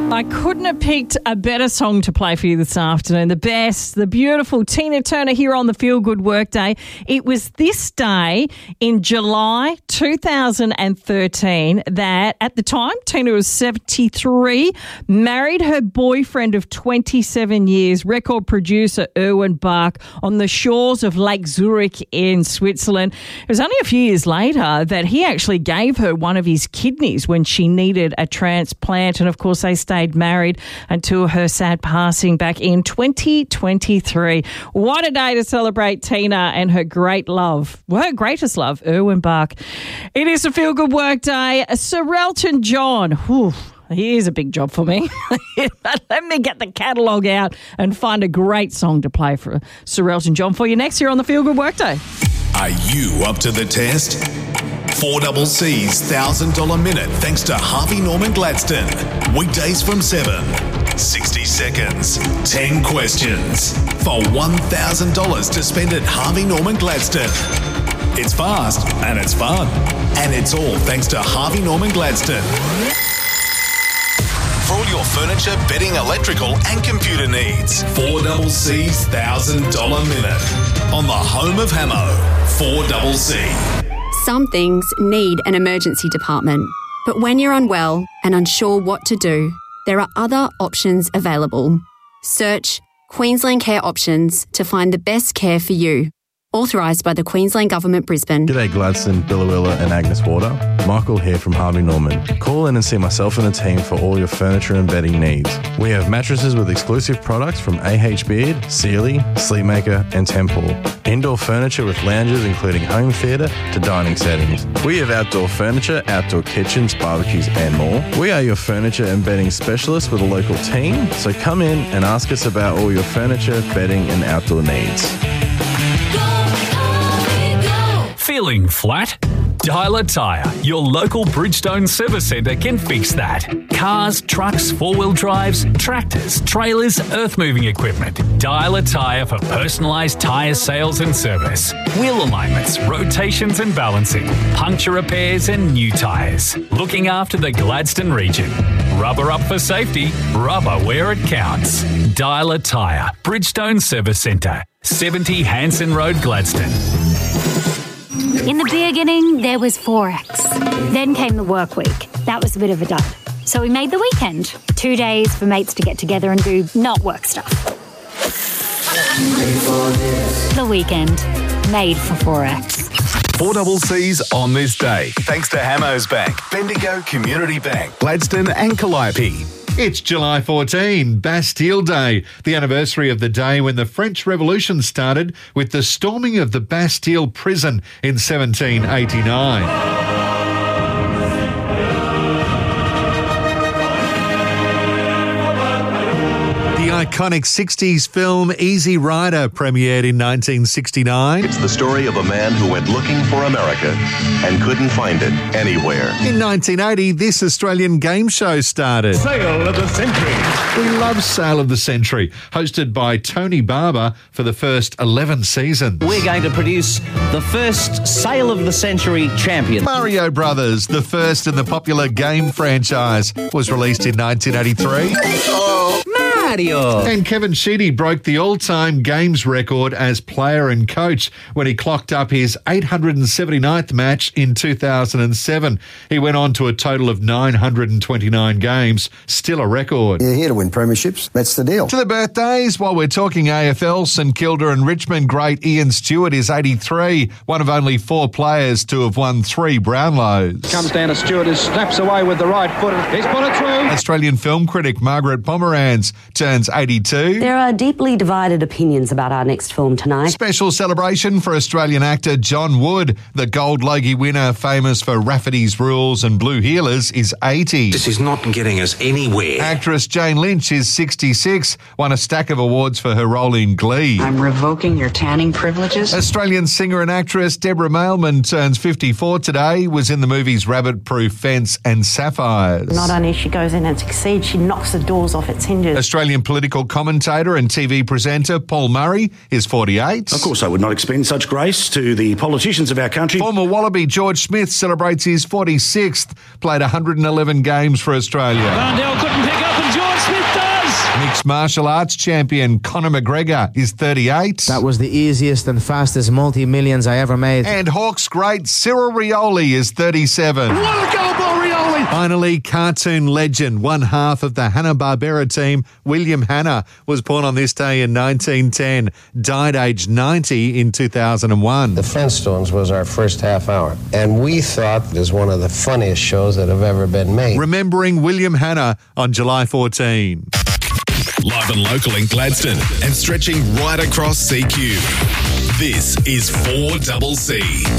I couldn't have picked a better song to play for you this afternoon. The best, the beautiful Tina Turner here on the Feel Good Workday. It was this day in July 2013 that, at the time, Tina was 73, married her boyfriend of 27 years, record producer Erwin Bach, on the shores of Lake Zurich in Switzerland. It was only a few years later that he actually gave her one of his kidneys when she needed a transplant, and of course they stayed married until her sad passing back in 2023. What a day to celebrate Tina and her great love, well, her greatest love, Erwin Bach. It is a Feel Good Work Day. Sir Elton John. Whew. Here's a big job for me. Let me get the catalogue out and find a great song to play for Sir Elton John for you next year on the Feel Good Workday. Are you up to the test? 4CC's $1,000 minute thanks to Harvey Norman Gladstone. Weekdays from 7. 60 seconds. 10 questions. For $1,000 to spend at Harvey Norman Gladstone. It's fast and it's fun. And it's all thanks to Harvey Norman Gladstone. For all your furniture, bedding, electrical and computer needs. 4CC's $1,000 minute. On the home of Hamo. 4CC. Some things need an emergency department, but when you're unwell and unsure what to do, there are other options available. Search Queensland Care Options to find the best care for you. Authorised by the Queensland Government, Brisbane. G'day Gladstone, Billawilla and Agnes Water. Michael here from Harvey Norman. Call in and see myself and the team for all your furniture and bedding needs. We have mattresses with exclusive products from AH Beard, Sealy, Sleepmaker and Temple. Indoor furniture with lounges including home theatre to dining settings. We have outdoor furniture, outdoor kitchens, barbecues and more. We are your furniture and bedding specialists with a local team, so come in and ask us about all your furniture, bedding and outdoor needs. Feeling flat? Dialer Tyre, your local Bridgestone service centre can fix that. Cars, trucks, four-wheel drives, tractors, trailers, earth-moving equipment. Dialer Tyre for personalised tyre sales and service. Wheel alignments, rotations and balancing, puncture repairs and new tyres. Looking after the Gladstone region. Rubber up for safety, rubber where it counts. Dialer Tyre, Bridgestone Service Centre, 70 Hanson Road, Gladstone. In the beginning, there was Forex. Then came the work week. That was a bit of a dud. So we made the weekend. 2 days for mates to get together and do not work stuff. The weekend. Made for Forex. 4CC's on this day. Thanks to Hamos Bank, Bendigo Community Bank, Gladstone and Calliope. It's July 14, Bastille Day, the anniversary of the day when the French Revolution started with the storming of the Bastille prison in 1789. The iconic 60s film Easy Rider premiered in 1969. It's the story of a man who went looking for America and couldn't find it anywhere. In 1980, this Australian game show started. Sale of the Century. We love Sale of the Century, hosted by Tony Barber for the first 11 seasons. We're going to produce the first Sale of the Century champion. Mario Brothers, the first in the popular game franchise, was released in 1983. Mario. And Kevin Sheedy broke the all-time games record as player and coach when he clocked up his 879th match in 2007. He went on to a total of 929 games, still a record. You're here to win premierships. That's the deal. To the birthdays, while we're talking AFL, St Kilda and Richmond great Ian Stewart is 83, one of only 4 players to have won 3 Brownlows. Comes down to Stewart, who snaps away with the right foot. He's put it through. Australian film critic Margaret Pomeranz turns 82. There are deeply divided opinions about our next film tonight. Special celebration for Australian actor John Wood. The Gold Logie winner, famous for Rafferty's Rules and Blue Heelers, is 80. This is not getting us anywhere. Actress Jane Lynch is 66, won a stack of awards for her role in Glee. I'm revoking your tanning privileges. Australian singer and actress Deborah Mailman turns 54 today, was in the movies Rabbit Proof Fence and Sapphires. Not only she goes in and succeeds, she knocks the doors off its hinges. Australian political commentator and TV presenter Paul Murray is 48. Of course, I would not expend such grace to the politicians of our country. Former Wallaby George Smith celebrates his 46th, played 111 games for Australia. Varndell couldn't pick up and George Mixed martial arts champion Conor McGregor is 38. That was the easiest and fastest multi-millions I ever made. And Hawks great Cyril Rioli is 37. What a goal by Rioli! Finally, cartoon legend, one half of the Hanna-Barbera team, William Hanna, was born on this day in 1910, died aged 90 in 2001. The Flintstones was our first half hour, and we thought it was one of the funniest shows that have ever been made. Remembering William Hanna on July 14. Live and local in Gladstone and stretching right across CQ. This is 4CC.